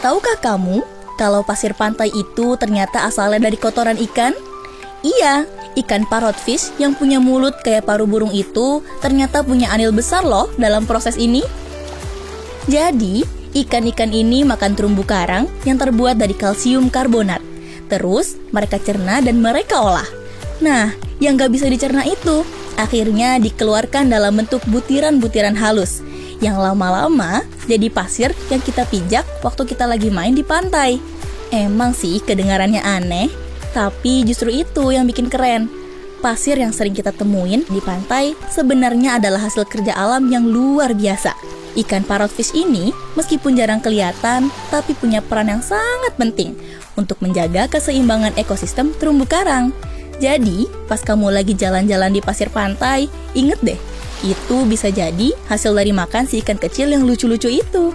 Tahukah kamu kalau pasir pantai itu ternyata asalnya dari kotoran ikan? Iya, ikan parrotfish yang punya mulut kayak paru burung itu ternyata punya andil besar loh dalam proses ini. Jadi, ikan-ikan ini makan terumbu karang yang terbuat dari kalsium karbonat. Terus, mereka cerna dan mereka olah. Nah, yang gak bisa dicerna itu akhirnya dikeluarkan dalam bentuk butiran-butiran halus yang lama-lama jadi pasir yang kita pijak waktu kita lagi main di pantai. Emang sih kedengarannya aneh, tapi justru itu yang bikin keren. Pasir yang sering kita temuin di pantai sebenarnya adalah hasil kerja alam yang luar biasa. Ikan parrotfish ini meskipun jarang kelihatan, tapi punya peran yang sangat penting untuk menjaga keseimbangan ekosistem terumbu karang. Jadi, pas kamu lagi jalan-jalan di pasir pantai, inget deh, itu bisa jadi hasil dari makan si ikan kecil yang lucu-lucu itu.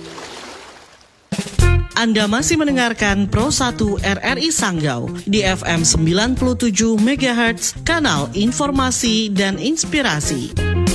Anda masih mendengarkan Pro 1 RRI Sanggau di FM 97 MHz, kanal informasi dan inspirasi.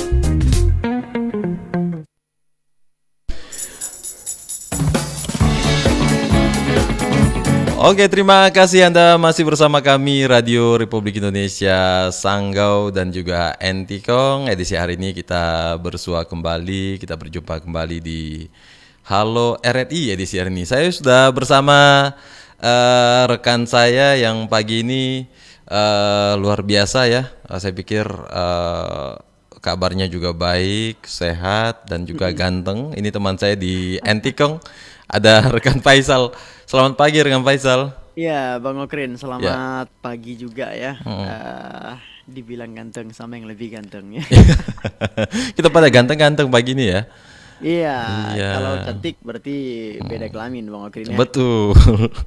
Oke, terima kasih Anda masih bersama kami Radio Republik Indonesia Sanggau dan juga Entikong. Edisi hari ini kita bersua kembali, kita berjumpa kembali di Halo RRI edisi hari ini. Saya sudah bersama rekan saya yang pagi ini luar biasa ya. Saya pikir kabarnya juga baik, sehat dan juga ganteng. Ini teman saya di Entikong. Ada rekan Faisal. Selamat pagi rekan Faisal. Iya, Bang Okrin, selamat pagi juga ya. Dibilang ganteng sama yang lebih ganteng ya. Kita pada ganteng-ganteng pagi ini ya. Iya, kalau cantik berarti beda kelamin Bang Okrin ya. Betul.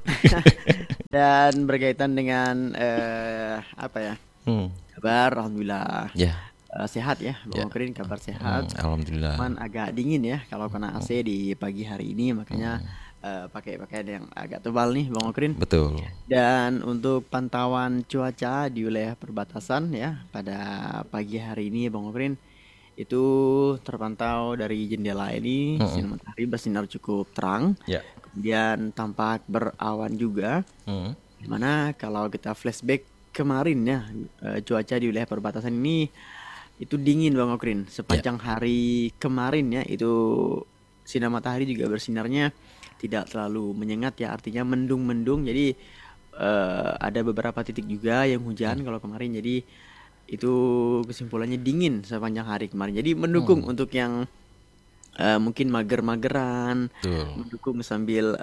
Dan berkaitan dengan kabar, alhamdulillah. Sehat ya Bang Okrin, kabar sehat. Alhamdulillah. Cuman agak dingin ya kalau kena AC di pagi hari ini, makanya pakai pakaian yang agak tebal nih Bang Okrin. Betul. Dan untuk pantauan cuaca di wilayah perbatasan ya pada pagi hari ini Bang Okrin, itu terpantau dari jendela ini sinar matahari bersinar cukup terang. Kemudian tampak berawan juga. Dimana kalau kita flashback kemarin ya, cuaca di wilayah perbatasan ini itu dingin Bang Okrin. Sepanjang hari kemarin ya, itu sinar matahari juga bersinarnya tidak terlalu menyengat ya, artinya mendung-mendung. Jadi ada beberapa titik juga yang hujan kalau kemarin. Jadi itu kesimpulannya dingin sepanjang hari kemarin. Jadi mendukung untuk yang mungkin mager-mageran, mendukung sambil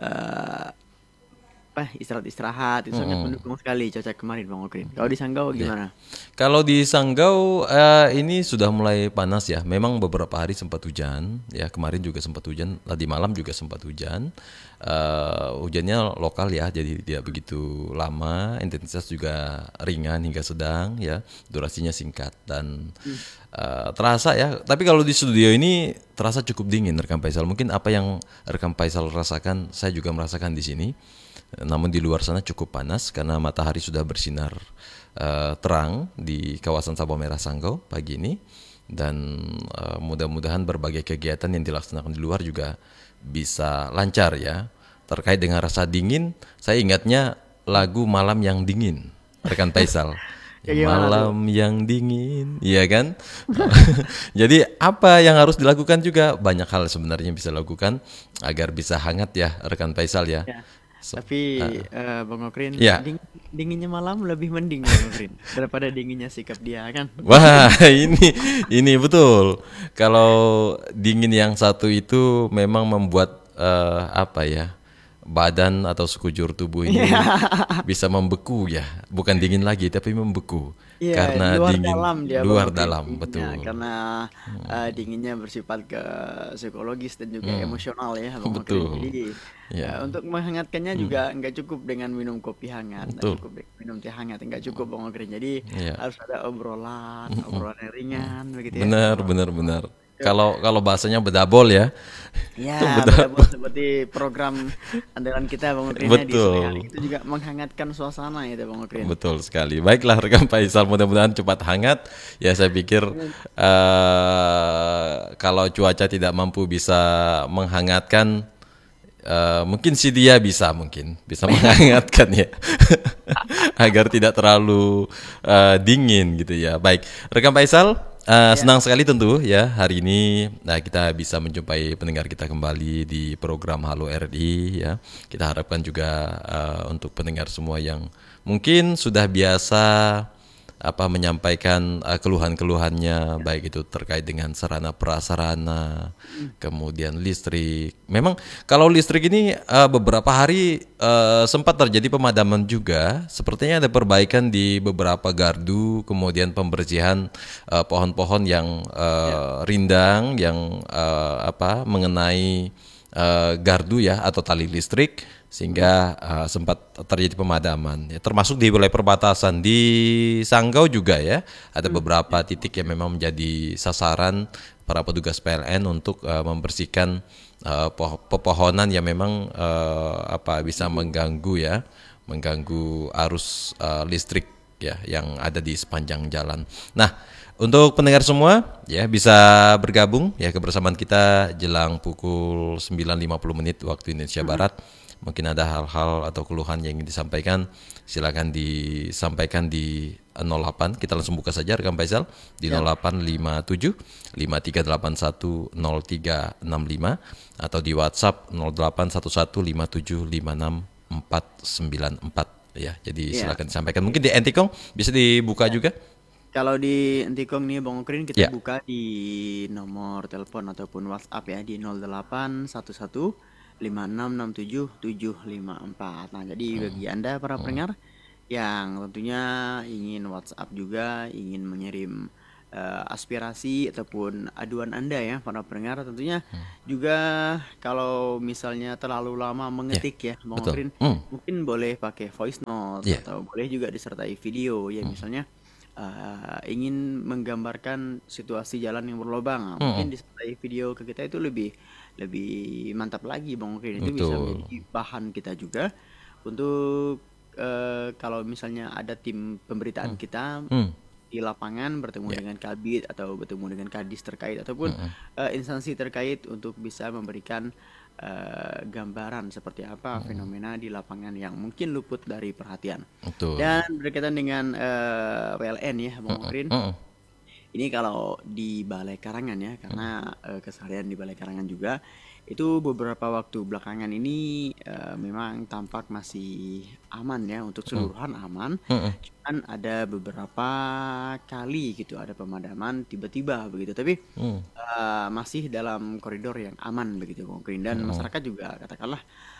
istirahat-istirahat, itu sangat mendukung sekali cuaca kemarin Bang Okrin. Kalau di Sanggau gimana? Kalau di Sanggau ini sudah mulai panas ya. Memang beberapa hari sempat hujan ya. Kemarin juga sempat hujan. Tadi malam juga sempat hujan. Hujannya lokal ya, jadi tidak begitu lama. Intensitas juga ringan hingga sedang ya. Durasinya singkat dan terasa ya. Tapi kalau di studio ini terasa cukup dingin rekan Faisal. Mungkin apa yang rekan Faisal rasakan, saya juga merasakan di sini. Namun di luar sana cukup panas karena matahari sudah bersinar terang di kawasan Sabau Merah Sanggau pagi ini. Dan mudah-mudahan berbagai kegiatan yang dilaksanakan di luar juga bisa lancar ya. Terkait dengan rasa dingin, saya ingatnya lagu Malam yang Dingin rekan Faisal. Malam yang dingin, iya kan? Jadi apa yang harus dilakukan juga? Banyak hal sebenarnya bisa dilakukan agar bisa hangat ya rekan Faisal ya. Tapi Bang Okrin, dinginnya malam lebih mending Bang Okrin daripada dinginnya sikap dia kan. Wah, ini betul. Kalau dingin yang satu itu memang membuat badan atau sekujur tubuh ini bisa membeku ya. Bukan dingin lagi tapi membeku. Karena luar dingin dalam dia dalam betul. Karena dinginnya bersifat ke psikologis dan juga emosional ya Bang Betul. Okrin. Jadi untuk menghangatkannya juga nggak cukup dengan minum kopi hangat, nggak cukup minum teh hangat, nggak cukup Bang Okrin. Jadi harus ada obrolan yang ringan begitu ya. Benar. Kalau bahasanya bedabol ya. Ya, bedabol seperti program andalan kita Bang Okrin di sore hari itu juga menghangatkan suasana itu Bang Okrin. Betul sekali. Baiklah rekan Faisal, mudah-mudahan cepat hangat. Ya saya pikir kalau cuaca tidak mampu bisa menghangatkan, Mungkin si dia bisa menghangatkan ya agar tidak terlalu dingin gitu ya. Baik, rekan Faisal, senang sekali tentu ya hari ini kita bisa menjumpai pendengar kita kembali di program Halo RI ya. Kita harapkan juga untuk pendengar semua yang mungkin sudah biasa menyampaikan keluhan-keluhannya, baik itu terkait dengan sarana prasarana, kemudian listrik. Memang kalau listrik ini beberapa hari sempat terjadi pemadaman juga. Sepertinya ada perbaikan di beberapa gardu, kemudian pembersihan pohon-pohon yang rindang yang mengenai gardu ya atau tali listrik, sehingga sempat terjadi pemadaman ya, termasuk di wilayah perbatasan di Sanggau juga ya, ada beberapa titik yang memang menjadi sasaran para petugas PLN untuk membersihkan pepohonan yang memang bisa mengganggu arus listrik ya yang ada di sepanjang jalan. Nah, untuk pendengar semua ya bisa bergabung ya kebersamaan kita jelang pukul 9.50 waktu Indonesia Barat. Mungkin ada hal-hal atau keluhan yang ingin disampaikan, silakan disampaikan di 08. Kita langsung buka saja rekan Faisal di 0857 5381 0365 atau di WhatsApp 08115756 494 ya. Jadi silakan disampaikan. Mungkin di Entikong bisa dibuka juga. Kalau di Entikong nih Bang Ukrin, kita buka di nomor telepon ataupun WhatsApp ya di 0811 5667 754. Nah, jadi bagi Anda para pendengar yang tentunya ingin WhatsApp juga, ingin mengirim aspirasi ataupun aduan Anda ya para pendengar, tentunya juga kalau misalnya terlalu lama mengetik ya Bang Ukrin, mungkin boleh pakai voice note atau boleh juga disertai video ya, misalnya ingin menggambarkan situasi jalan yang berlubang, mungkin disertai video ke kita itu lebih mantap lagi Bang Ukrin. Itu bisa menjadi bahan kita juga untuk kalau misalnya ada tim pemberitaan kita di lapangan bertemu dengan Kabid atau bertemu dengan Kadis terkait ataupun instansi terkait untuk bisa memberikan gambaran seperti apa fenomena di lapangan yang mungkin luput dari perhatian. Dan berkaitan dengan PLN ya Bang Ukrin, ini kalau di Balai Karangan ya, karena keseharian di Balai Karangan juga itu beberapa waktu belakangan ini memang tampak masih aman ya, untuk seluruhan aman. Cuman ada beberapa kali gitu ada pemadaman tiba-tiba begitu, tapi masih dalam koridor yang aman begitu Bang Ukrin. Dan masyarakat juga katakanlah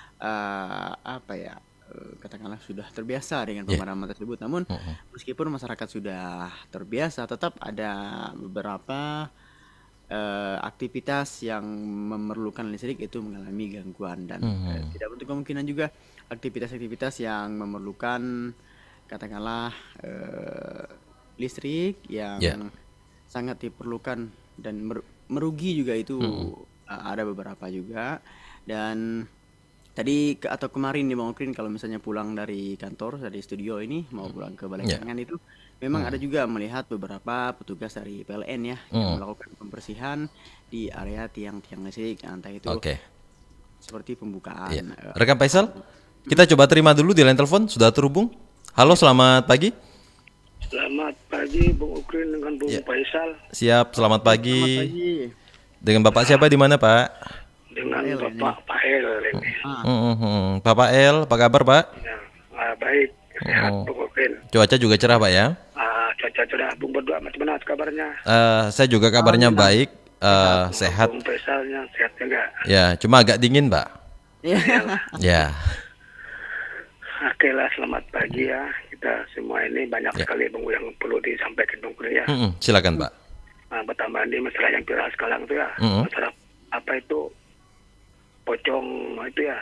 katakanlah sudah terbiasa dengan pemadaman tersebut. Namun meskipun masyarakat sudah terbiasa, tetap ada beberapa aktivitas yang memerlukan listrik itu mengalami gangguan. Dan tidak untuk kemungkinan juga aktivitas-aktivitas yang memerlukan katakanlah listrik yang sangat diperlukan dan merugi juga itu ada beberapa juga. Dan tadi atau kemarin nih Bang Ukrin, kalau misalnya pulang dari kantor, dari studio ini mau pulang ke Balai Karangan itu memang ada juga melihat beberapa petugas dari PLN ya yang melakukan pembersihan di area tiang-tiang listrik, entah itu seperti pembukaan. Rekan Faisal, kita coba terima dulu di line telepon, sudah terhubung. Halo, selamat pagi. Selamat pagi Bung Ukrin dengan Bung Faisal. Siap, selamat pagi. Selamat pagi. Dengan Bapak siapa di mana, Pak? Dengan Bapak El ini. Bapak El, apa kabar, Pak? Ya, baik. Sehat Bung Ukrin. Cuaca juga cerah, Pak ya? Cuaca cerah. Bung berdua bagaimana kabarnya? Saya juga kabarnya baik, sehat. Bung Faisalnya sehat juga. Ya, cuma agak dingin, Pak. Ya. Oke lah, selamat pagi ya. Kita semua ini banyak sekali Bung yang perlu disampaikan Bung Ukrin ya. Silakan, Pak. Pertama ini masalah yang viral sekarang itu ya. Masalah apa itu? Pocong itu ya.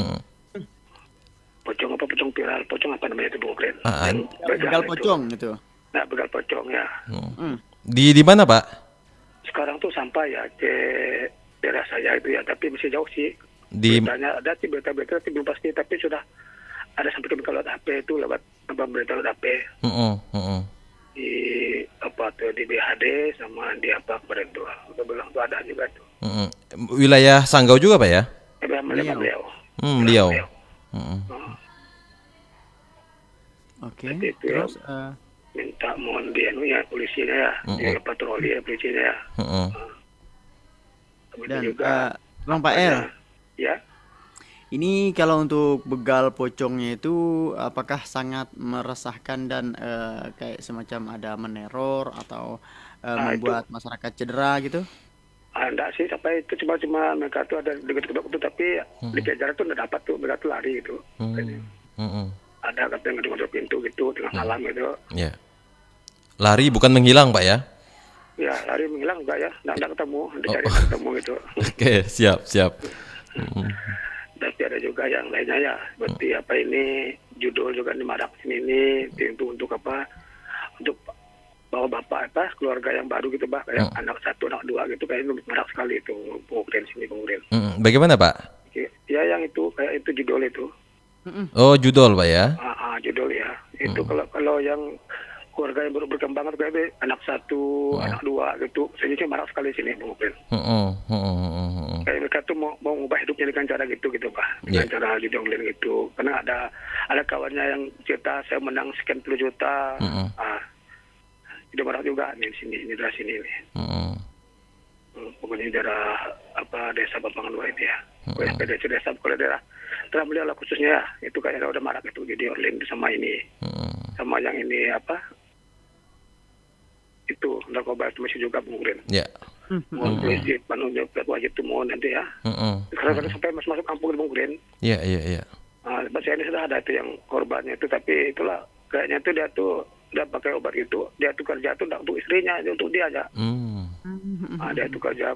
Pocong viral, pocong apa namanya itu Bung Ukrin? Begal pocong itu. Nah, begal pocong ya. Di mana, Pak? Sekarang tuh sampai ya ke daerah saya itu ya, tapi masih jauh sih. Di Beritanya ada sih, berita-berita tapi belum pasti, tapi sudah ada sampai ke lewat HP itu, lewat berita lewat HP. Di apa tuh, di BHD sama di apa kemarin tuh. Udah bilang tuh ada juga tuh. Wilayah Sanggau juga, Pak ya? Nama beliau. Beliau. Oke. Tapi itu Terus minta mohon dia ya polisinya ya, dia patroli ya polisinya ya. Kemudian dan juga Bang Pael, ya. ini kalau untuk begal pocongnya itu apakah sangat meresahkan dan kayak semacam ada meneror atau membuat masyarakat cedera gitu? Enggak sih, sampai itu cuma mereka tuh ada dekat-dekat itu, tapi dikejar tuh enggak dapat tuh, mereka tuh lari gitu. Ada katanya ngedor pintu gitu tengah malam gitu. Ya. Lari bukan menghilang, Pak ya? Ya, lari menghilang enggak ya, enggak ketemu, dicari ketemu gitu. Oke, siap. Tapi ada juga yang lainnya ya, seperti apa ini judul juga di Marak sini itu untuk apa? Untuk bawa bapak keluarga yang baru gitu kayak anak 1, anak 2 gitu, kayak itu menarik sekali itu pengukuran sini pengukuran. Bagaimana Pak? Ya yang itu kayak itu judul itu. Oh judul Pak ya? Judul ya. Itu kalau yang keluarga yang baru berkembang itu kayak anak 1, anak 2 gitu, sini sih menarik sekali sini pengukuran. Kayak mereka tuh mau mengubah hidupnya dengan cara gitu Pak, dengan cara judul gitu. Karena ada kawannya yang cerita saya menang sekian puluh juta. Itu marah juga nih di daerah sini nih. Pokoknya daerah desa Bambangan 2 itu ya. PDC desa kalau daerah beliau lah khususnya ya. Itu kayaknya udah marah itu jadi online sama ini. Sama yang ini itu narkoba itu masih juga pengukuran. Ya. Mohon polisi panunjuk wajib itu mohon nanti ya. Karena sampai masuk kampung di pengukuran. Iya. Saya ini sudah ada itu yang korbannya itu, tapi itulah kayaknya itu dia tuh udah pakai obat itu, dia tuh kerja tuh untuk istrinya, untuk dia aja. Dia tuh kerja,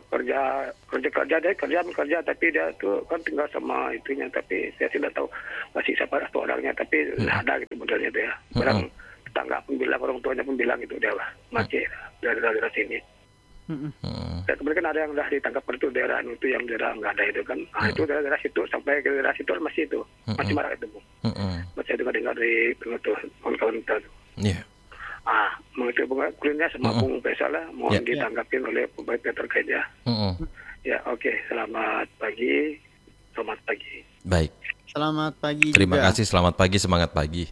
tapi dia tuh kan tinggal sama itunya, tapi saya tidak tahu masih siapa atau orangnya, tapi ada gitu modelnya itu ya. Orang tetangga pun bilang, orang tuanya pun bilang itu dia masih dari daerah sini. Kemudian kan ada yang udah ditangkap itu daerah itu yang daerah nggak ada itu kan. Itu daerah situ sampai ke daerah situ masih itu masih marah itu Bu. Masih dengar dari tuh kawan-kawan kita. Iya. Mengenai kulitnya sama Bung Faisal lah, mohon ditanggapin oleh pembaik terkait ya. Ya, oke. Selamat pagi. Baik. Selamat pagi. Terima juga. kasih. Selamat pagi. Semangat pagi.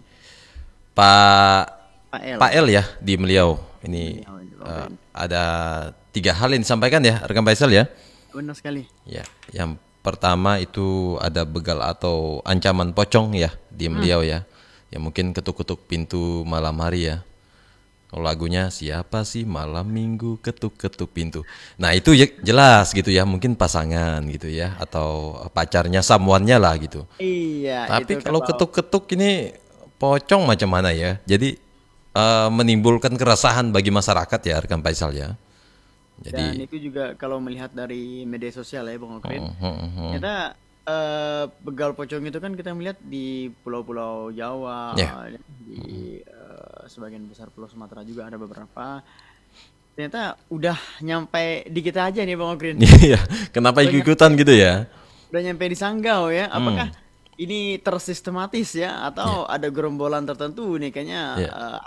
Pak El ya di Meliau. Ini ada 3 hal yang disampaikan ya, rekan Faisal ya. Benar sekali. Ya, yang pertama itu ada begal atau ancaman pocong ya di Meliau ya. Ya mungkin ketuk-ketuk pintu malam hari ya. Lagunya siapa sih malam minggu ketuk-ketuk pintu. Nah itu jelas gitu ya, mungkin pasangan gitu ya, atau pacarnya, someone-nya lah gitu. Iya. Tapi kalau ketuk-ketuk ini pocong macam mana ya? Jadi menimbulkan keresahan bagi masyarakat ya, rekan Faisal ya. Dan itu juga kalau melihat dari media sosial ya Bang Okrin, ternyata begal pocong itu kan kita melihat di pulau-pulau Jawa, di sebagian besar Pulau Sumatera juga ada beberapa. Ternyata udah nyampe di kita aja nih Bang Okrin. Iya, kenapa ikutan gitu ya? Udah nyampe di Sanggau ya. Apakah ini tersistematis ya, atau ada gerombolan tertentu nih kayaknya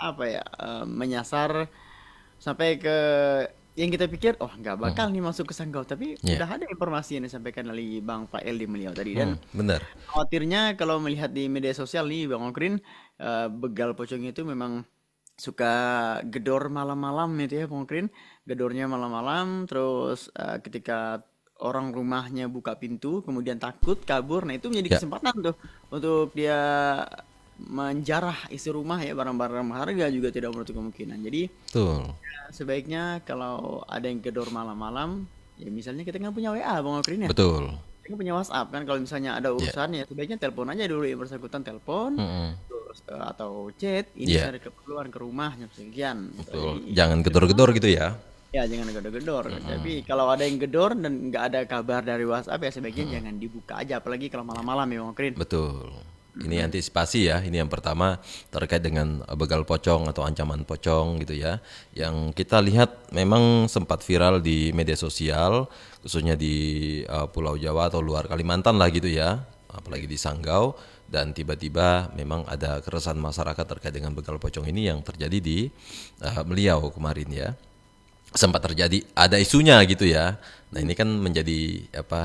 menyasar sampai ke yang kita pikir nggak bakal nih masuk ke Sanggau, tapi udah ada informasi yang disampaikan oleh Bang Fael di Meliau tadi, dan benar. Khawatirnya kalau melihat di media sosial nih Bang Okrin, begal pocong itu memang suka gedor malam-malam gitu ya Bang Okrin, gedornya malam-malam, terus ketika orang rumahnya buka pintu kemudian takut kabur, nah itu menjadi kesempatan tuh untuk dia menjarah isi rumah ya, barang-barang berharga juga tidak menutup kemungkinan. Jadi sebaiknya kalau ada yang gedor malam-malam, ya misalnya kita nggak punya WA Bang Okrin ya, betul, kita punya WhatsApp kan, kalau misalnya ada urusan ya sebaiknya telepon aja dulu, yang bersangkutan telepon terus atau chat, ini ada keperluan ke rumahnya sekian. Betul. Jangan gedor-gedor gitu ya. Ya jangan gedor-gedor. Tapi kalau ada yang gedor dan nggak ada kabar dari WhatsApp ya sebaiknya jangan dibuka aja, apalagi kalau malam-malam ya Bang Okrin. Betul. Ini antisipasi ya. Ini yang pertama terkait dengan begal pocong atau ancaman pocong gitu ya. Yang kita lihat memang sempat viral di media sosial, khususnya di Pulau Jawa atau luar Kalimantan lah gitu ya. Apalagi di Sanggau, dan tiba-tiba memang ada keresahan masyarakat terkait dengan begal pocong ini yang terjadi di Meliau kemarin ya. Sempat terjadi, ada isunya gitu ya. Nah ini kan menjadi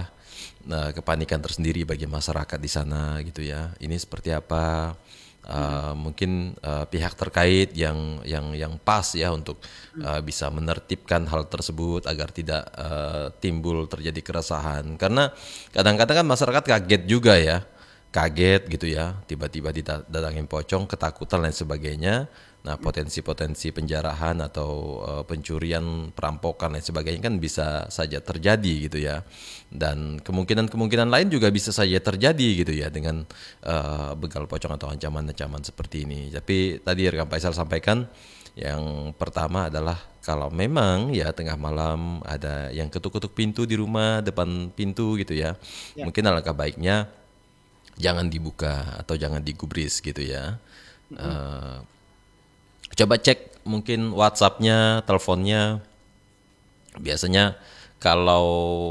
kepanikan tersendiri bagi masyarakat di sana gitu ya. Ini seperti apa? Mungkin pihak terkait yang pas ya untuk bisa menertibkan hal tersebut agar tidak timbul terjadi keresahan. Karena kadang-kadang kan masyarakat kaget juga ya, kaget gitu ya, tiba-tiba didatangin pocong, ketakutan dan sebagainya. Nah, potensi-potensi penjarahan atau pencurian, perampokan dan sebagainya kan bisa saja terjadi gitu ya. Dan kemungkinan lain juga bisa saja terjadi gitu ya dengan begal pocong atau ancaman-ancaman seperti ini. Tapi tadi rekan Faisal sampaikan yang pertama adalah kalau memang ya tengah malam ada yang ketuk-ketuk pintu di rumah, depan pintu gitu ya. Mungkin alangkah baiknya jangan dibuka atau jangan digubris gitu ya. Coba cek mungkin WhatsApp-nya, teleponnya. Biasanya kalau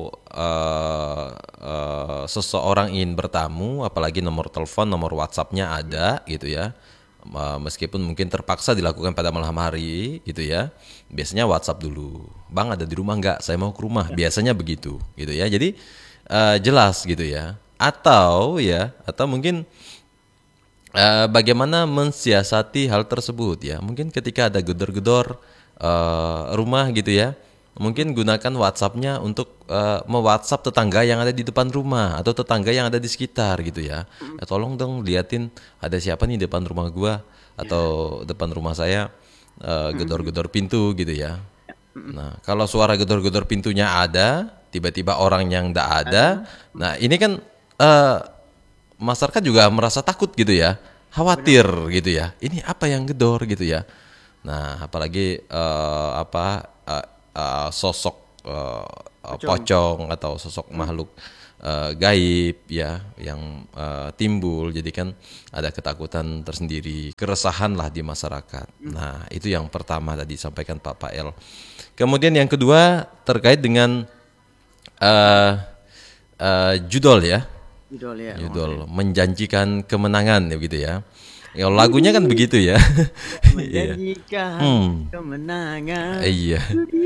seseorang ingin bertamu, apalagi nomor telepon, nomor WhatsApp-nya ada gitu ya. Meskipun mungkin terpaksa dilakukan pada malam hari gitu ya. Biasanya WhatsApp dulu. Bang ada di rumah nggak? Saya mau ke rumah. Biasanya begitu gitu ya. Jadi jelas gitu ya. Atau mungkin bagaimana mensiasati hal tersebut ya. Mungkin ketika ada gedor-gedor rumah gitu ya, mungkin gunakan WhatsApp-nya untuk me-WhatsApp tetangga yang ada di depan rumah atau tetangga yang ada di sekitar gitu ya. Tolong dong liatin ada siapa nih depan rumah gua atau depan rumah saya, gedor-gedor pintu gitu ya. Nah, kalau suara gedor-gedor pintunya ada, tiba-tiba orang yang enggak ada, nah ini kan masyarakat juga merasa takut gitu ya, khawatir gitu ya. Ini apa yang gedor gitu ya. Nah, apalagi sosok pocong atau sosok makhluk gaib ya yang timbul. Jadi kan ada ketakutan tersendiri, keresahan lah di masyarakat. Nah, itu yang pertama tadi disampaikan Pak Pael. Kemudian yang kedua terkait dengan judul ya. Judul menjanjikan kemenangan ya begitu ya. Ya lagunya kan begitu ya. Menjanjikan kemenangan. Iya.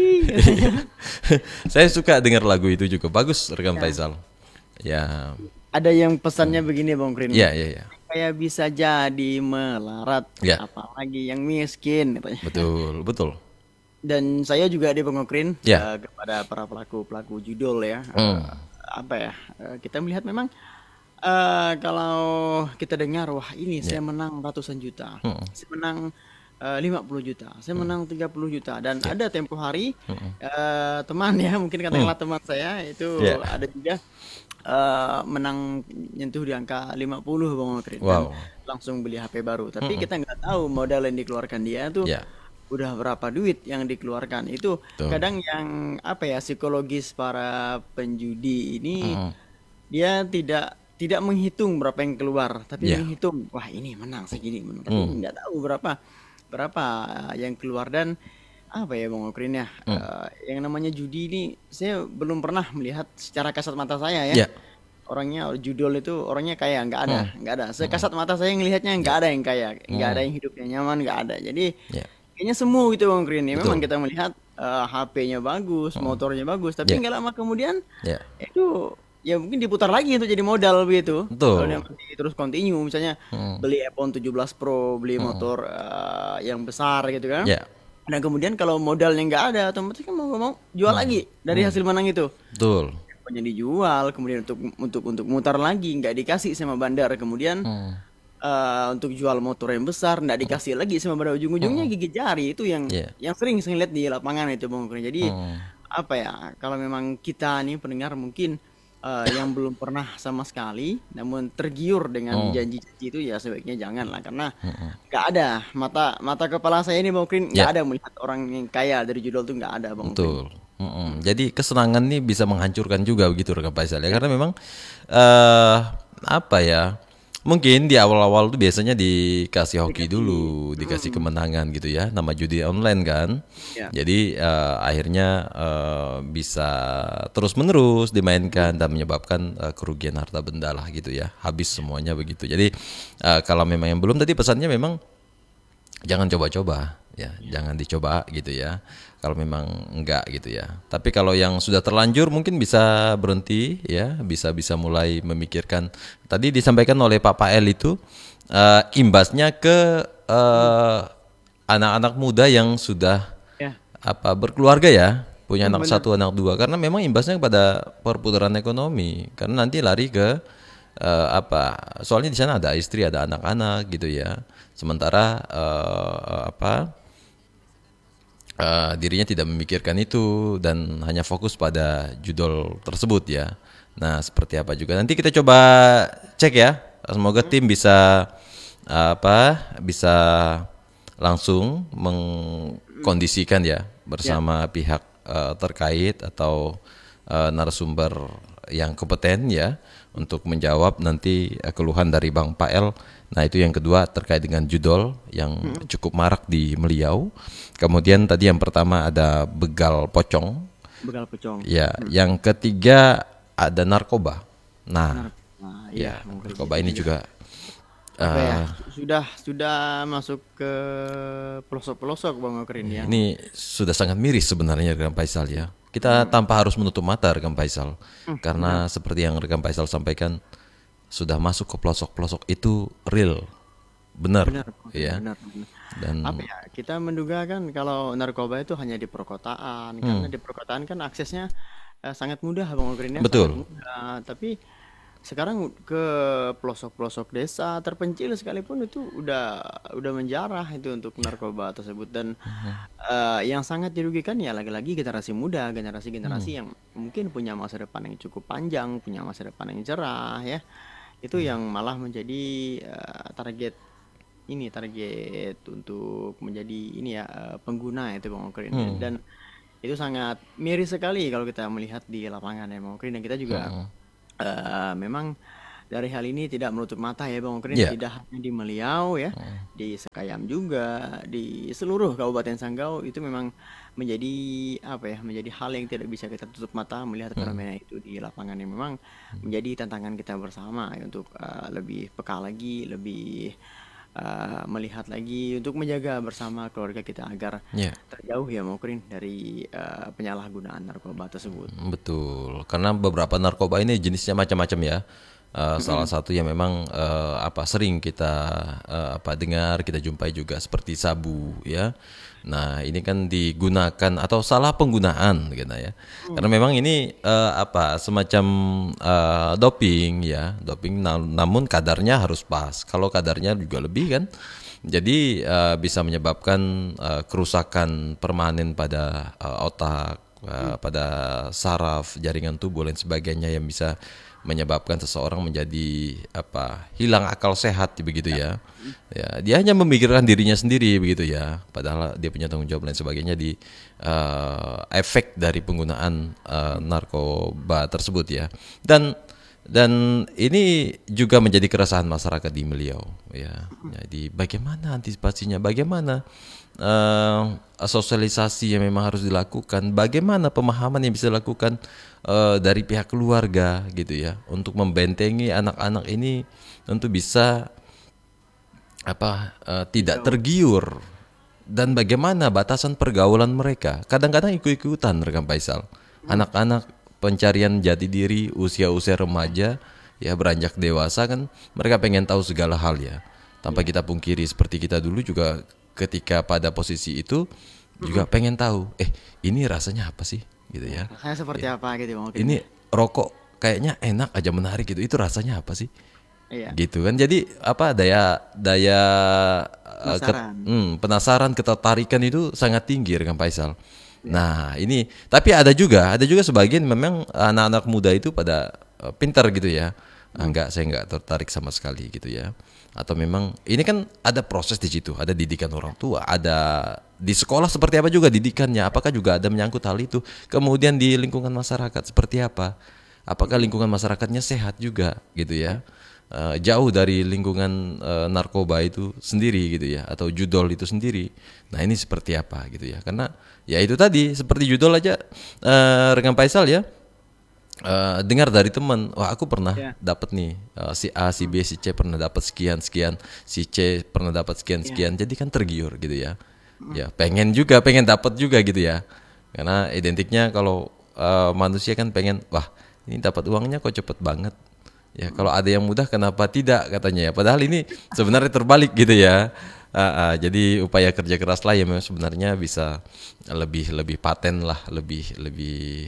Saya suka dengar lagu itu juga bagus rekan Faisal. Ya. Ada yang pesannya begini Bang Krin. Iya. Kayak bisa jadi melarat, apalagi yang miskin katanya. Betul. Dan saya juga di Bang Krin kepada para pelaku judul ya. Kita melihat memang kalau kita dengar wah ini saya menang ratusan juta, saya menang 50 juta, saya menang 30 juta dan ada tempo hari teman ya mungkin katakanlah teman saya itu ada juga menang nyentuh di angka 50 Bang Okrin dan langsung beli HP baru. Tapi kita nggak tahu modal yang dikeluarkan dia tuh udah berapa duit yang dikeluarkan. Itu kadang yang psikologis para penjudi ini dia tidak menghitung berapa yang keluar, tapi menghitung wah ini menang segini menang, tapi nggak tahu berapa yang keluar. Dan Bang Okrin ya, yang namanya judi ini saya belum pernah melihat secara kasat mata saya ya. Orangnya judul itu orangnya kaya nggak ada. Sekasat mata saya ngelihatnya nggak ada yang kaya, nggak ada yang hidupnya nyaman, nggak ada. Jadi kayaknya semu gitu Bang Okrin ya. Memang kita melihat HP-nya bagus, motornya bagus, tapi nggak lama kemudian itu ya mungkin diputar lagi untuk jadi modal begitu. Kalau yang terus continue misalnya beli iPhone 17 Pro, beli motor yang besar gitu kan. Dan kemudian kalau modalnya nggak ada, otomatis kan mau jual lagi dari hasil menang itu. Betul. Pokoknya dijual, kemudian untuk mutar lagi nggak dikasih sama bandar, kemudian untuk jual motor yang besar nggak dikasih lagi sama bandar, ujung-ujungnya gigit jari. Itu yang sering saya lihat di lapangan itu Bang. Jadi kalau memang kita nih pendengar mungkin yang belum pernah sama sekali namun tergiur dengan janji-janji itu ya sebaiknya jangan lah, karena nggak ada mata kepala saya ini Bang Okrin nggak ada melihat orang yang kaya dari judul tuh, nggak ada Bang Okrin. Jadi kesenangan nih bisa menghancurkan juga begitu rekan Faisal ya, karena memang mungkin di awal-awal tuh biasanya dikasih hoki dulu, dikasih kemenangan gitu ya, nama judi online kan. Jadi akhirnya bisa terus-menerus dimainkan dan menyebabkan kerugian harta benda lah gitu ya, habis semuanya begitu. Jadi kalau memang yang belum, tadi pesannya memang jangan coba-coba ya jangan dicoba gitu ya. Kalau memang enggak gitu ya. Tapi kalau yang sudah terlanjur mungkin bisa berhenti ya, bisa mulai memikirkan. Tadi disampaikan oleh Pak Pael itu imbasnya ke anak-anak muda yang sudah Ya. berkeluarga ya, punya anak satu, anak dua, karena memang imbasnya kepada perputaran ekonomi. Karena nanti lari ke soalnya di sana ada istri, ada anak-anak gitu ya. Sementara dirinya tidak memikirkan itu dan hanya fokus pada judul tersebut ya. Nah, seperti apa juga nanti kita coba cek ya. Semoga tim bisa bisa langsung mengkondisikan ya bersama pihak terkait atau narasumber yang kompeten ya untuk menjawab nanti keluhan dari Bang Pael. Nah, itu yang kedua terkait dengan judul yang cukup marak di Meliau. Kemudian tadi yang pertama ada begal pocong. Begal pocong. Ya, yang ketiga ada narkoba. Nah, Iya, narkoba ini juga sudah masuk ke pelosok-pelosok Bang Okrin ya. ini sudah sangat miris sebenarnya Rekan Faisal ya. Kita tanpa harus menutup mata Rekan Faisal. Karena seperti yang Rekan Faisal sampaikan sudah masuk ke pelosok-pelosok itu real. Benar. Ya. Benar. Dan Kita menduga kan kalau narkoba itu hanya di perkotaan, karena di perkotaan kan aksesnya sangat mudah Bang Okrin ya. Betul. Sangat mudah. Tapi sekarang ke pelosok-pelosok desa terpencil sekalipun itu udah menjarah itu untuk narkoba tersebut. Dan yang sangat dirugikan ya lagi-lagi generasi muda, generasi yang mungkin punya masa depan yang cukup panjang, punya masa depan yang cerah ya. Itu yang malah menjadi target untuk menjadi pengguna itu Bang Okrin. Dan itu sangat miris sekali kalau kita melihat di lapangan ya Bang Okrin. Dan kita juga memang dari hal ini tidak menutup mata ya Bang Okrin, tidak hanya di Meliau ya, di Sekayam juga, di seluruh Kabupaten Sanggau itu memang menjadi menjadi hal yang tidak bisa kita tutup mata melihat fenomena itu di lapangan, yang memang menjadi tantangan kita bersama ya, untuk lebih peka lagi, lebih melihat lagi untuk menjaga bersama keluarga kita agar terjauh ya Bang Okrin dari penyalahgunaan narkoba tersebut. betul. Karena beberapa narkoba ini jenisnya macam-macam ya. Salah satu yang memang sering kita dengar, kita jumpai juga seperti sabu ya. Nah, ini kan digunakan atau salah penggunaan gitu ya. Karena memang ini semacam doping ya, namun kadarnya harus pas. Kalau kadarnya juga lebih kan, jadi bisa menyebabkan kerusakan permanen pada otak, pada saraf, jaringan tubuh dan sebagainya yang bisa menyebabkan seseorang menjadi hilang akal sehat begitu ya. Ya, dia hanya memikirkan dirinya sendiri begitu ya. Padahal dia punya tanggung jawab dan sebagainya di efek dari penggunaan narkoba tersebut ya. Dan ini juga menjadi keresahan masyarakat di Meliau ya. Jadi bagaimana antisipasinya? Bagaimana sosialisasi yang memang harus dilakukan, bagaimana pemahaman yang bisa dilakukan dari pihak keluarga gitu ya, untuk membentengi anak-anak ini untuk bisa tidak tergiur, dan bagaimana batasan pergaulan mereka. Kadang-kadang ikut-ikutan Rekan Faisal, anak-anak pencarian jati diri usia-usia remaja ya, beranjak dewasa kan mereka pengen tahu segala hal ya, tanpa kita pungkiri seperti kita dulu juga ketika pada posisi itu juga pengen tahu, ini rasanya apa sih gitu ya. Rasanya seperti apa gitu Bang Okrin. Ini rokok kayaknya enak aja, menarik gitu. Itu rasanya apa sih? Iya. Gitu kan. Jadi daya penasaran, ketertarikan itu sangat tinggi Rekan Faisal. Nah, ini tapi ada juga sebagian memang anak-anak muda itu pada pintar gitu ya. Saya enggak tertarik sama sekali gitu ya. Atau memang ini kan ada proses di situ, ada didikan orang tua, ada di sekolah seperti apa juga didikannya, apakah juga ada menyangkut hal itu. Kemudian di lingkungan masyarakat seperti apa, apakah lingkungan masyarakatnya sehat juga gitu ya, jauh dari lingkungan narkoba itu sendiri gitu ya, atau judol itu sendiri. Nah, ini seperti apa gitu ya, karena ya itu tadi seperti judol aja Rekan Faisal ya. Dengar dari teman, wah aku pernah dapat nih, si A, si B, si C pernah dapat sekian, si C pernah dapat sekian, jadi kan tergiur gitu ya. Ya, pengen dapat juga gitu ya. Karena identiknya kalau manusia kan pengen, wah ini dapat uangnya kok cepet banget. Ya, kalau ada yang mudah kenapa tidak katanya ya. Padahal ini sebenarnya terbalik gitu ya. Jadi upaya kerja keras lah yang sebenarnya bisa lebih paten lah, lebih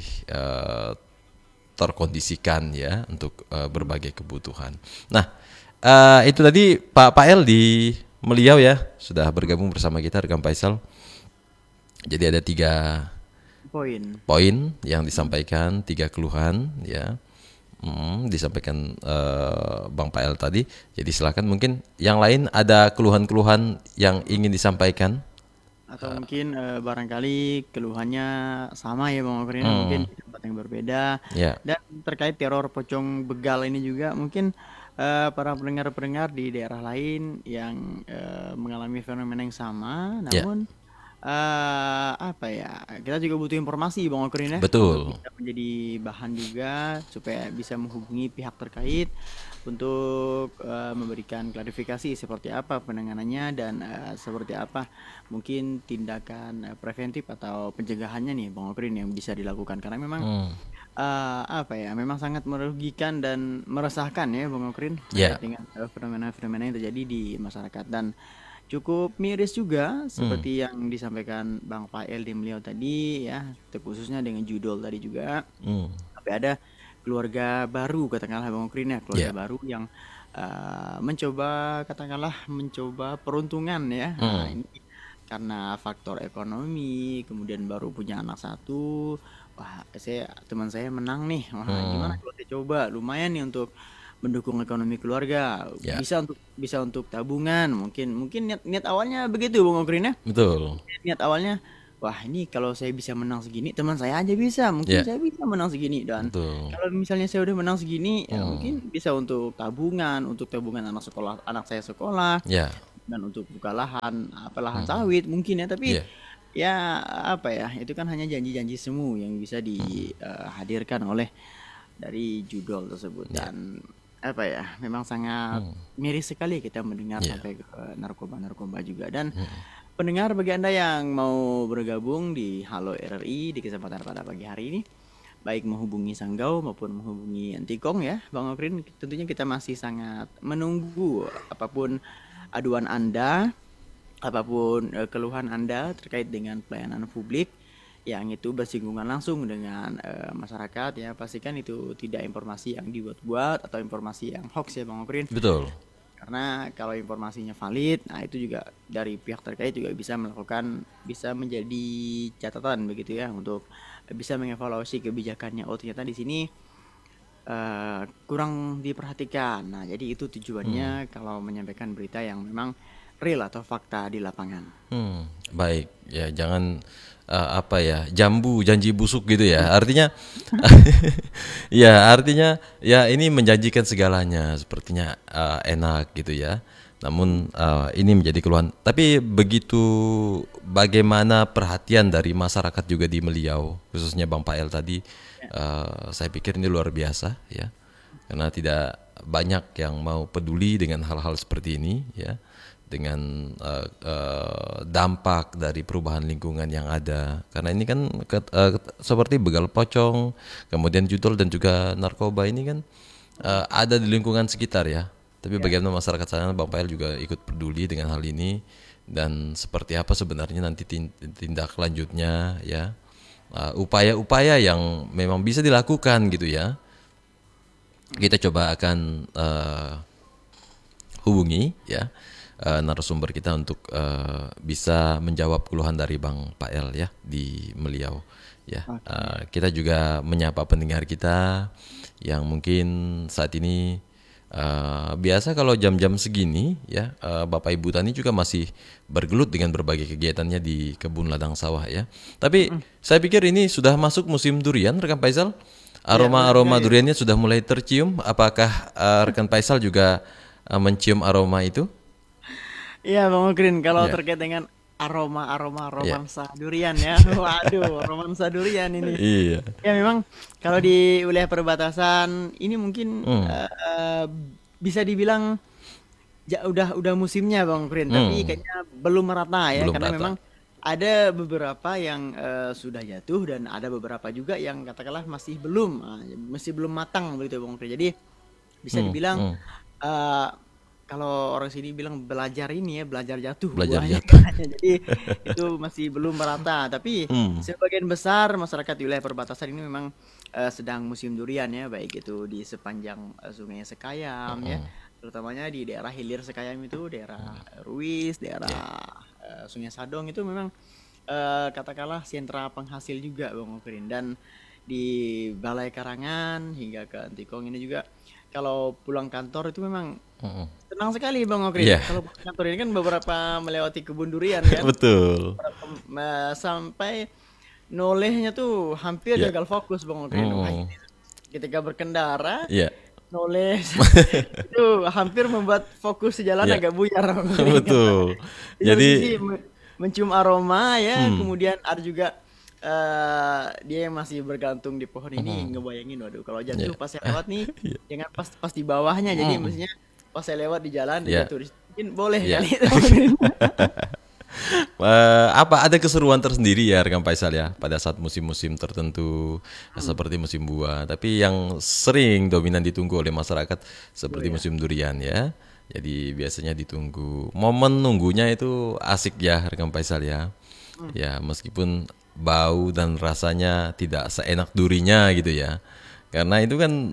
terkondisikan ya untuk berbagai kebutuhan. Nah, itu tadi Pak El di Meliau ya sudah bergabung bersama kita rekan Faisal. Jadi ada 3 poin yang disampaikan, 3 keluhan ya. Disampaikan Bang Pael tadi. Jadi silakan mungkin yang lain ada keluhan-keluhan yang ingin disampaikan atau mungkin barangkali keluhannya sama ya Bang Okrin, mungkin di tempat yang berbeda. Dan terkait teror pocong begal ini juga mungkin para pendengar-pendengar di daerah lain yang mengalami fenomena yang sama, namun apa ya, kita juga butuh informasi Bang Okrin ya. Betul. Bisa menjadi bahan juga supaya bisa menghubungi pihak terkait untuk memberikan klarifikasi seperti apa penanganannya dan seperti apa mungkin tindakan preventif atau pencegahannya nih Bang Okrin yang bisa dilakukan, karena memang apa ya, memang sangat merugikan dan meresahkan ya Bang Okrin dengan fenomena-fenomena yang terjadi di masyarakat, dan cukup miris juga seperti yang disampaikan Bang Pael di Meliau tadi ya, khususnya dengan judul tadi juga. Tapi ada keluarga baru katakanlah Bang Okrin ya, keluarga baru yang mencoba peruntungan ya. Nah, ini karena faktor ekonomi, kemudian baru punya anak 1. Wah, teman saya menang nih. Wah, gimana kalau saya coba, lumayan nih untuk mendukung ekonomi keluarga, bisa untuk tabungan, mungkin niat awalnya begitu Bang Okrin ya. Betul. Niat awalnya, wah ini kalau saya bisa menang segini, teman saya aja bisa, mungkin saya bisa menang segini, dan kalau misalnya saya udah menang segini, ya mungkin bisa untuk tabungan anak saya sekolah, dan untuk buka lahan sawit mungkin ya. Tapi ya apa ya, itu kan hanya janji-janji semu yang bisa dihadirkan oleh dari judul tersebut, dan apa ya, memang sangat miris sekali kita mendengar sampai ke narkoba juga. Dan pendengar, bagi Anda yang mau bergabung di Halo RRI di kesempatan pada pagi hari ini, baik menghubungi Sanggau maupun menghubungi Antikong ya Bang Okrin, tentunya kita masih sangat menunggu apapun aduan Anda, apapun keluhan Anda terkait dengan pelayanan publik yang itu bersinggungan langsung dengan masyarakat ya. Pastikan itu tidak informasi yang dibuat-buat atau informasi yang hoax ya Bang Okrin. Betul. Karena kalau informasinya valid, nah itu juga dari pihak terkait juga bisa menjadi catatan begitu ya, untuk bisa mengevaluasi kebijakannya. Oh ternyata di sini kurang diperhatikan. Nah jadi itu tujuannya kalau menyampaikan berita yang memang real atau fakta di lapangan. Baik ya, jangan janji busuk gitu ya. Artinya artinya ini menjanjikan segalanya, sepertinya enak gitu ya. Namun ini menjadi keluhan. Tapi bagaimana perhatian dari masyarakat juga di Meliau, khususnya Bang Pael tadi, saya pikir ini luar biasa ya. Karena tidak banyak yang mau peduli dengan hal-hal seperti ini ya, dengan dampak dari perubahan lingkungan yang ada. Karena ini kan seperti begal pocong, kemudian judul dan juga narkoba ini kan ada di lingkungan sekitar ya. Tapi bagaimana masyarakat sana, Bang Pael juga ikut peduli dengan hal ini, dan seperti apa sebenarnya nanti tindak lanjutnya ya, upaya-upaya yang memang bisa dilakukan gitu ya. Kita coba akan hubungi ya narasumber kita untuk bisa menjawab keluhan dari Bang Pael ya di Meliau ya. Kita juga menyapa pendengar kita yang mungkin saat ini biasa kalau jam-jam segini ya, Bapak Ibu Tani juga masih bergelut dengan berbagai kegiatannya di kebun ladang sawah ya. Tapi saya pikir ini sudah masuk musim durian rekan Faisal. Aroma duriannya sudah mulai tercium. Apakah rekan Faisal juga mencium aroma itu? Iya Bang Okrin, kalau terkait dengan aroma romansa durian ya. Waduh, romansa durian ini. Iya. Ya memang kalau di wilayah perbatasan ini mungkin bisa dibilang udah musimnya Bang Okrin, tapi kayaknya belum merata ya, karena memang Ada beberapa yang sudah jatuh dan ada beberapa juga yang katakanlah masih belum matang begitu Bang Okrin. Jadi bisa dibilang hmm. eh, kalau orang sini bilang belajar ini ya, belajar jatuh Belajar buahnya jatuh. katanya. Jadi itu masih belum merata. Tapi Hmm, sebagian besar masyarakat di wilayah perbatasan ini memang sedang musim durian ya, baik itu di sepanjang Sungai Sekayam ya, terutamanya di daerah hilir Sekayam itu, daerah Ruis, ya, daerah Sungai Sadong itu memang katakanlah sentra penghasil juga Bang Okrin. Dan di Balai Karangan hingga ke Antikong ini juga kalau pulang kantor itu memang mm-mm. tenang sekali Bang Okrin. Iya, Kalau pulang kantor ini kan beberapa melewati kebun durian kan, betul. sampai nolehnya tuh hampir Ya, gagal fokus Bang Okrin. Wah, mm, ini ketika berkendara ya, noleh itu hampir membuat fokus di jalan ya, agak buyar Bang Okrin. betul. Di satu Jadi, sisi mencium aroma ya, hmm, kemudian ada juga dia yang masih bergantung di pohon ini, ngebayangin waduh kalau ya, jatuh pas saya lewat nih, jangan pas di bawahnya, jadi mestinya pas saya lewat di jalan dia ya, jatuh mungkin boleh ya. kali. Apa ada keseruan tersendiri ya rekan Faisal ya pada saat musim-musim tertentu seperti musim buah, tapi yang sering dominan ditunggu oleh masyarakat seperti musim durian ya. Jadi biasanya ditunggu. Momen nunggunya itu asik ya rekan Faisal ya. Ya, meskipun bau dan rasanya tidak seenak durinya gitu ya. Karena itu kan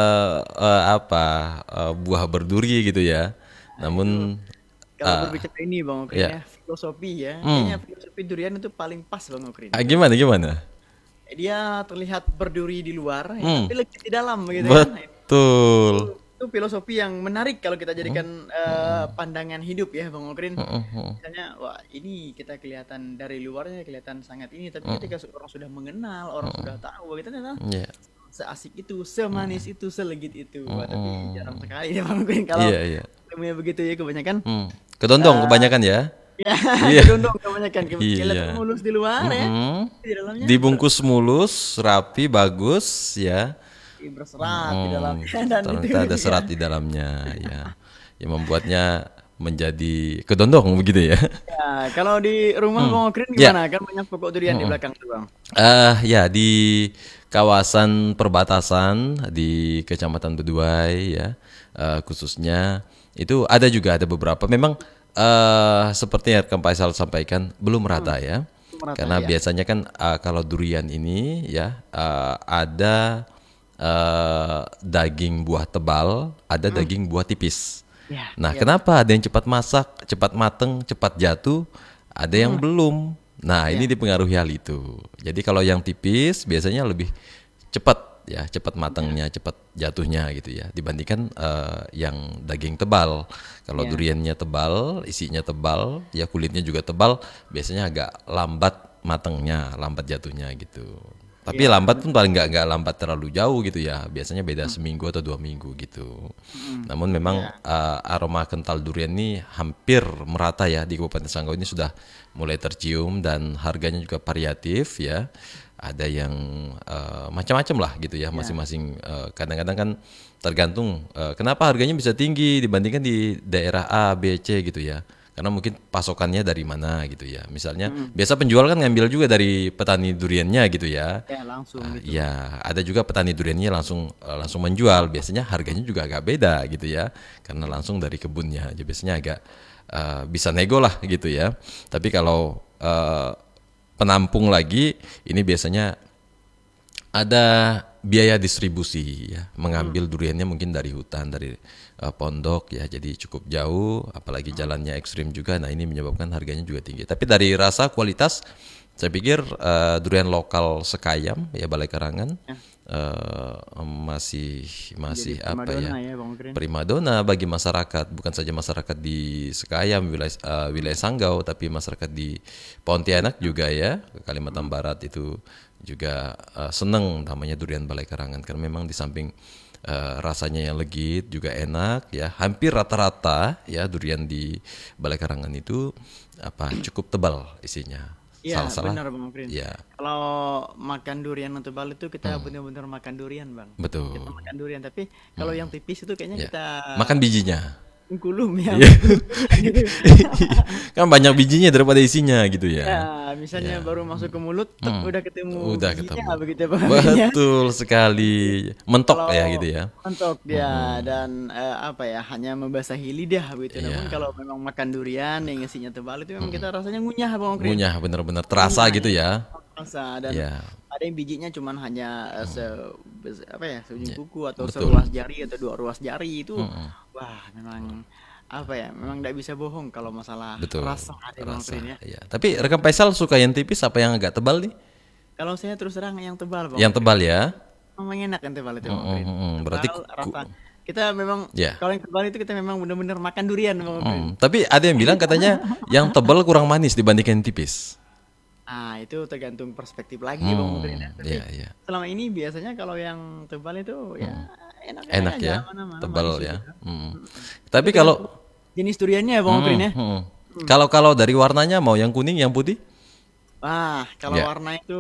buah berduri gitu ya. Nah itu Namun kalau eh, berbicara ini Bang Okrin ya. ya, filosofi ya, kayaknya Hmm. filosofi durian itu paling pas Bang Okrin. Gimana gimana? Dia terlihat berduri di luar, ya, Hmm. tapi legit di dalam gitu kan. Betul. Itu filosofi yang menarik kalau kita jadikan pandangan hidup ya Bang Okrin. Misalnya, wah ini kita kelihatan dari luarnya kelihatan sangat ini, tapi ketika orang sudah mengenal, orang sudah tahu, kita ternyata Iya. seasik itu, semanis itu, selegit itu. Wah, tapi jarang sekali ya Bang Okrin kalau Iya, iya. temunya begitu ya kebanyakan. Kedondong kebanyakan ya. Ya, Iya. kedondong kebanyakan. Kelihatan Iya. mulus di luar ya, Mm. di dalamnya Dibungkus mulus, rapi, bagus ya. berserat di dalamnya dan itu Ternyata ada serat di dalamnya ya. Yang membuatnya menjadi kedondong begitu ya. ya, kalau di rumah Bang Okrin Ya. gimana? Kan banyak pokok durian di belakang tuh Bang. Ya di kawasan perbatasan di Kecamatan Beduai ya, khususnya itu ada beberapa. Memang seperti yang Kang Faisal sampaikan belum rata ya. Merata Karena ya. biasanya kan kalau durian ini ya ada daging buah tebal, ada daging buah tipis. Ya, Nah, ya. kenapa ada yang cepat masak, cepat mateng, cepat jatuh, ada yang belum. Nah, ini dipengaruhi hal itu. Jadi kalau yang tipis biasanya lebih cepat ya, cepat matangnya, cepat jatuhnya gitu ya, dibandingkan yang daging tebal. Kalau Ya. duriannya tebal, isinya tebal, ya kulitnya juga tebal, biasanya agak lambat matangnya, lambat jatuhnya gitu. Tapi lambat pun paling nggak lambat terlalu jauh gitu ya. Biasanya beda seminggu atau 2 minggu gitu. Namun memang aroma kental durian ini hampir merata ya di Kabupaten Sanggau ini sudah mulai tercium dan harganya juga variatif ya. Ada yang macam-macam lah gitu ya masing-masing. Kadang-kadang kan tergantung kenapa harganya bisa tinggi dibandingkan di daerah A, B, C gitu ya. Karena mungkin pasokannya dari mana gitu ya. Misalnya biasa penjual kan ngambil juga dari petani duriannya gitu ya. Ya, langsung gitu. Ya, ada juga petani duriannya langsung menjual. Biasanya harganya juga agak beda gitu ya. Karena langsung dari kebunnya. Jadi biasanya agak bisa nego lah gitu ya. Tapi kalau penampung lagi ini biasanya ada biaya distribusi ya, mengambil duriannya mungkin dari hutan, dari pondok ya, jadi cukup jauh, apalagi jalannya ekstrim juga. Nah ini menyebabkan harganya juga tinggi. Tapi dari rasa kualitas, saya pikir durian lokal Sekayam ya Balai Karangan masih Jadi apa ya, primadona ya Bang Okrin. primadona bagi masyarakat, bukan saja masyarakat di Sekayam wilayah Sanggau, tapi masyarakat di Pontianak juga ya, Kalimantan Barat itu juga seneng namanya durian Balai Karangan karena memang di samping rasanya yang legit juga enak ya, hampir rata-rata ya durian di Balai Karangan itu cukup tebal isinya. Iya, Salah-salah benar Bang Okrin. ya, Kalau makan durian yang tebal itu kita benar-benar makan durian Bang. betul Kita makan durian, tapi kalau yang tipis itu kayaknya ya. kita Makan bijinya. Kulum ya. Iya. Kan banyak bijinya daripada isinya gitu Ya, ya. misalnya baru masuk ke mulut, udah ketemu Udah bijinya ketemu. begitu ya Bang. Betul sekali. Mentok ya Kalau gitu ya. mentok dia dan apa ya, hanya membasahi lidah begitu. Namun Iya. kalau memang makan durian yang isinya tebal itu memang kita rasanya ngunyah Bang Okrin. Ngunyah bener-bener terasa Ngunyah gitu ya. ya. Rasa dan Iya. ada yang bijinya cuman hanya apa ya, seujung kuku atau Betul. seruas jari atau dua ruas jari itu. Wah, memang apa ya, memang tidak bisa bohong kalau masalah Betul. rasa ada Bang Rasa. Okrin ya. Iya. Tapi rekan Faisal suka yang tipis apa yang agak tebal nih? Kalau saya terus terang yang tebal Bang Yang Okrin. tebal ya. Memang enak yang tebal itu Bang Okrin. Berarti Tebal rasa. Kita memang Ya. kalau yang tebal itu kita memang benar-benar makan durian Bang Okrin. Tapi ada yang bilang katanya yang tebal kurang manis dibandingkan yang tipis. Ah, itu tergantung perspektif lagi Bang Okrin ya. Tapi Iya, iya. selama ini biasanya kalau yang tebal itu ya enak Enak aja, ya, aman-aman, tebal manis ya. juga. Tapi kalau Jenis duriannya ya Bang Okrin ya. kalau dari warnanya mau yang kuning, yang putih? Wah, kalau Ya. warna itu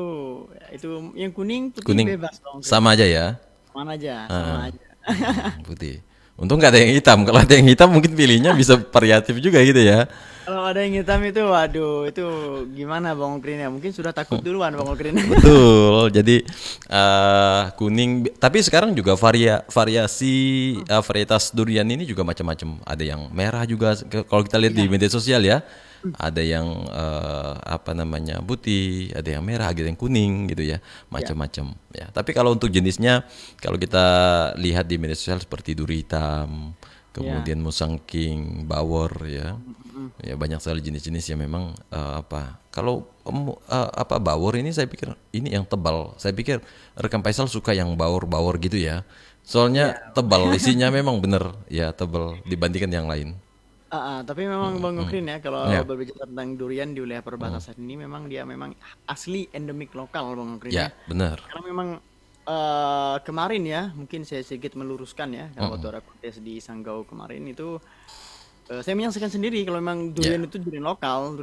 yang kuning, putih Kuning bebas Bang Okrin. sama aja ya. Mana aja, sama aja. Putih. Untung nggak ada yang hitam. Kalau ada yang hitam mungkin pilihnya bisa variatif juga gitu ya. Kalau ada yang hitam itu, waduh, itu gimana Bang Okrin ya? Mungkin sudah takut duluan Bang Okrin. Betul. Jadi kuning. Tapi sekarang juga variasi varietas durian ini juga macam-macam. Ada yang merah juga. Kalau kita lihat di media sosial ya, ada yang apa namanya putih, ada yang merah, ada yang kuning gitu ya, macam-macam. Ya. Tapi kalau untuk jenisnya, kalau kita lihat di media sosial seperti duri hitam, kemudian musang king, bawor ya. Ya banyak sekali jenis-jenis yang memang apa. Kalau apa bawor ini saya pikir ini yang tebal. Saya pikir rekan Faisal suka yang bawor-bawor gitu ya. Soalnya tebal isinya memang bener ya tebal dibandingkan yang lain. Tapi memang Bang Okrin ya, kalau Ya. berbicara tentang durian di wilayah perbatasan ini memang dia memang asli endemik lokal Bang Okrin Ya, ya. benar. Karena memang kemarin ya, mungkin saya sedikit meluruskan ya, kalau waktu ada kontes di Sanggau kemarin itu saya menyaksikan sendiri kalau memang durian itu durian lokal,